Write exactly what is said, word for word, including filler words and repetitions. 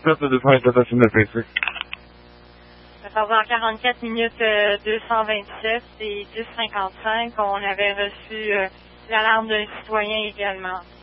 sept de deux cent vingt-sept à Pacific. Pendant quarante-quatre minutes euh, deux cent vingt-sept et dix cinquante-cinq, on avait reçu euh, l'alarme d'un citoyen également.